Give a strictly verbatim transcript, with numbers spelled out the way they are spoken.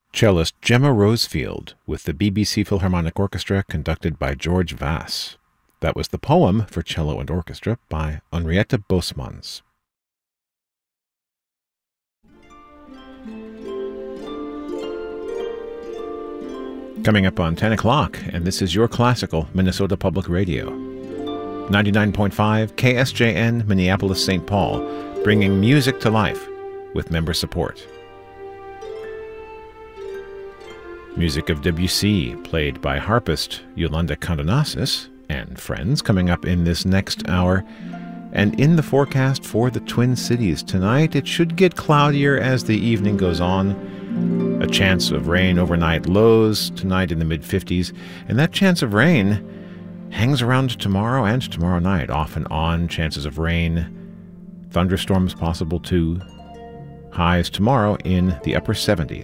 Cellist Gemma Rosefield with the B B C Philharmonic Orchestra conducted by George Vass. That was the poem for cello and orchestra by Henriette Bosmans. Coming up on ten o'clock, and this is your classical Minnesota Public Radio. ninety-nine point five K S J N Minneapolis Saint Paul, bringing music to life with member support. Music of Debussy, played by harpist Yolanda Condonasis and friends, coming up in this next hour. And in the forecast for the Twin Cities tonight, it should get cloudier as the evening goes on. A chance of rain overnight, lows tonight in the mid-fifties, and that chance of rain hangs around tomorrow and tomorrow night, off and on, chances of rain. Thunderstorms possible too. Highs tomorrow in the upper seventies.